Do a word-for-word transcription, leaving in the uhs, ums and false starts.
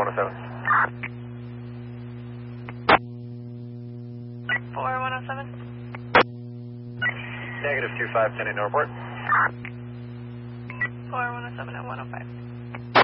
one oh seven. four one oh seven. Negative two five ten eight Northport. four one oh seven at one oh five.